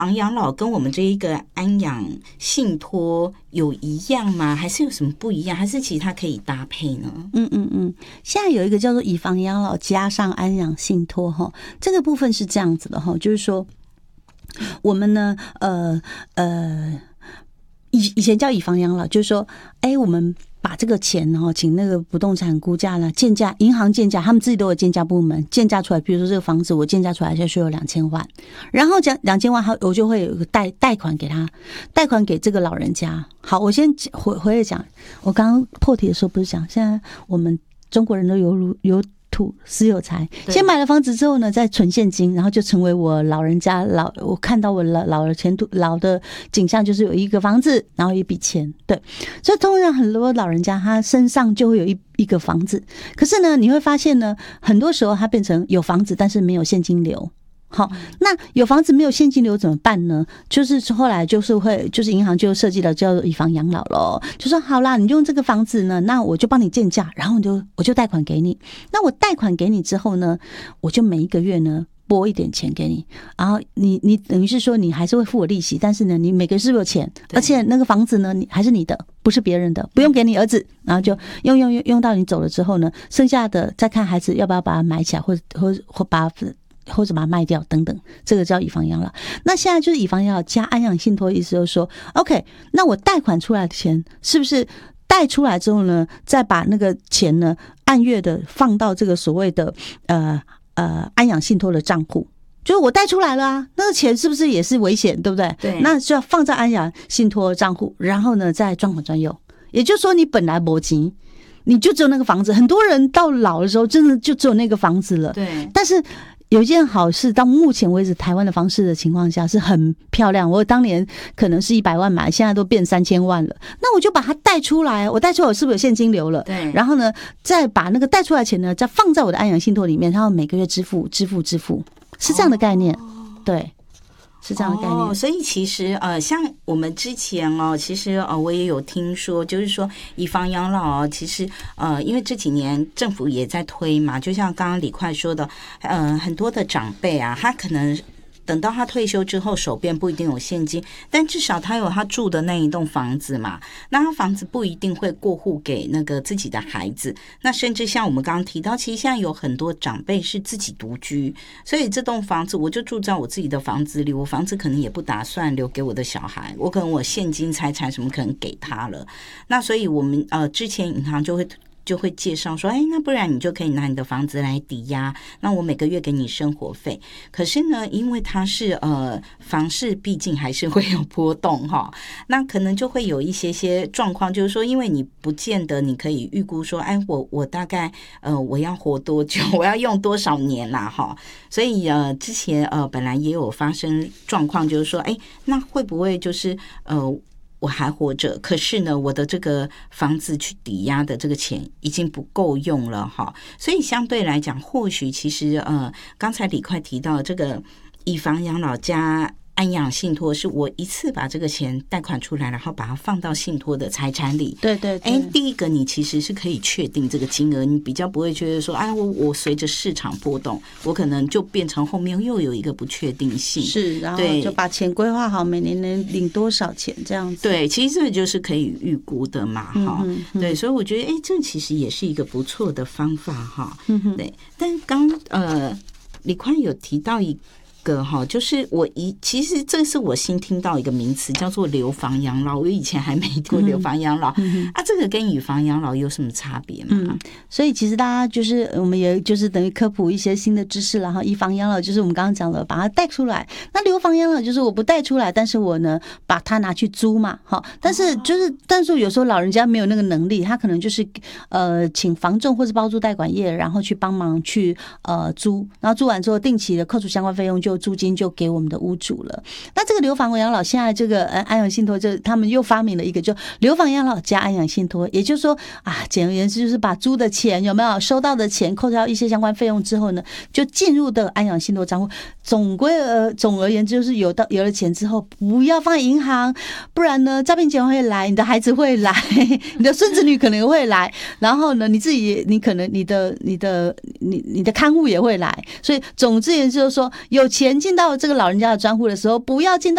房养老跟我们这一个安养信托有一样吗？还是有什么不一样？还是其实它可以搭配呢？ 现在有一个叫做以房养老加上安养信托哈，这个部分是这样子的哈，就是说我们呢以前叫以房养老，就是说我们把这个钱请那个不动产估价了，建价，银行建价，他们自己都有建价部门，建价出来，比如说这个房子我建价出来就是有2000万，然后讲2000万，我就会有一个贷款给他，贷款给这个老人家。好，我先回来讲，我刚刚破题的时候不是讲，现在我们中国人都有土私有财，先买了房子之后呢，再存现金，然后就成为我老人家我看到我老的前途老的景象，就是有一个房子，然后一笔钱。对，所以通常很多老人家他身上就会有一个房子，可是呢，你会发现呢，很多时候他变成有房子，但是没有现金流。好，那有房子没有现金流怎么办呢？就是后来就是银行就设计了叫做以房养老咯，就说好啦，你用这个房子呢，那我就帮你建价，然后我就贷款给你。那我贷款给你之后呢，我就每一个月呢拨一点钱给你，然后你等于是说你还是会付我利息，但是呢，你每个月是不是有钱？而且那个房子呢，还是你的，不是别人的，不用给你儿子，然后就用到你走了之后呢，剩下的再看孩子要不要把它买起来，或者把它卖掉等等，这个叫以房养老。那现在就是以房养老加安养信托，意思就是说 OK， 那我贷款出来的钱是不是贷出来之后呢，再把那个钱呢按月的放到这个所谓的安养信托的账户？就是我贷出来了啊，那个钱是不是也是危险，对不对？ 对， 那就要放在安养信托账户，然后呢再专款专用。也就是说，你本来没钱，你就只有那个房子。很多人到老的时候，真的就只有那个房子了。 对， 但是有一件好事，到目前为止，台湾的房市的情况下是很漂亮。我当年可能是100万买，现在都变3000万了。那我就把它贷出来，我贷出来我是不是有现金流了？ 对。 然后呢，再把那个贷出来的钱呢，再放在我的安养信托里面，然后每个月支付，是这样的概念。对。是这样的概念。 所以其实像我们之前其实我也有听说，就是说以房养老其实因为这几年政府也在推嘛，就像刚刚李快说的，很多的长辈啊，他可能等到他退休之后，手边不一定有现金，但至少他有他住的那一栋房子嘛。那他房子不一定会过户给那个自己的孩子，那甚至像我们刚刚提到，其实现在有很多长辈是自己独居，所以这栋房子我就住在我自己的房子里，我房子可能也不打算留给我的小孩，我可能我现金财产什么可能给他了。那所以我们之前银行就会介绍说，那不然你就可以拿你的房子来抵押，那我每个月给你生活费。可是呢，因为它是房市毕竟还是会有波动哈，那可能就会有一些状况，就是说，因为你不见得你可以预估说，我大概我要活多久，我要用多少年啦哈，所以之前本来也有发生状况，就是说，那会不会就是我还活着，可是呢，我的这个房子去抵押的这个钱已经不够用了哈，所以相对来讲，或许其实刚才李快提到这个以房养老加安养信托，是我一次把这个钱贷款出来，然后把它放到信托的财产里。 对对对。 第一个你其实是可以确定这个金额，你比较不会觉得说，我随着市场波动，我可能就变成后面又有一个不确定性。 是，然后就把钱规划好，每年能领多少钱这样子。 对，其实这个就是可以预估的嘛，哈。对，所以我觉得，这其实也是一个不错的方法哈。对，但刚李宽有提到一个就是其实这是我新听到一个名词，叫做留房养老。我以前还没听过留房养老这个跟以房养老有什么差别吗？ 所以其实大家就是我们也就是等于科普一些新的知识了哈。以房养老就是我们刚刚讲的把它贷出来，那留房养老就是我不贷出来，但是我呢把它拿去租嘛，但是有时候老人家没有那个能力，他可能就是请房仲或是包租代管业，然后去帮忙去租，然后租完之后定期的扣除相关费用，就租金就给我们的屋主了。那这个留房养老现在这个安养信托，他们又发明了一个就留房养老加安养信托，也就是说简而言之就是把租的钱有没有收到的钱扣掉一些相关费用之后呢，就进入的安养信托账户。总而言之就是有了钱之后不要放在银行，不然呢诈骗集团会来，你的孩子会来，你的孙子女可能会来，然后呢你可能你的看护也会来。所以总之言之就是说，有钱进到这个老人家的专户的时候，不要进到